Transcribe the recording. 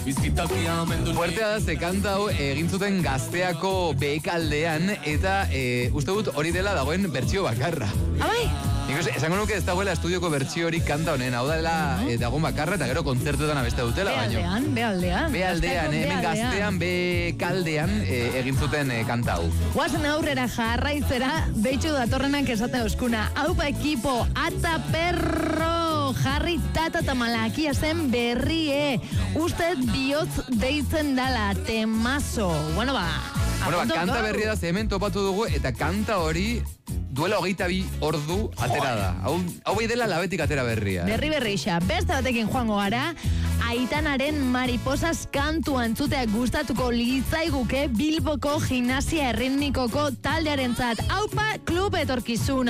Fuertea da, ze kanta hau egin zuten Gazteako behekaldean, eta uste dut hori dela dagoen bertsio bakarra. Abai? Nik esango nuke ez dagoela estudioko bertsio hori kanta honen, hau dela dagoen bakarra, eta gero kontzertuetan abeste dutela, baino. Bealdean, hemen Gaztean, behekaldean egin zuten kanta hau. Guazen aurrera jarraitzera, deitxu datorrenak esate euskuna. Aupa ekipo, ata perro, jarri tata tamalakia zen berrie. Usted bihotz deitzen dala, temazo. Bueno, kanta berria da, hemen topatu dugu, eta kanta hori duela 22 ordu atera da. Hau bai dela labetik atera berria. Berri-berrixa. Beste batekin joango gara, Aitanaren mariposas kantu antzuteak gustatuko litzaiguke Bilboko gimnasia erritmikoko taldearentzat. Aupa, klub etorkizuna.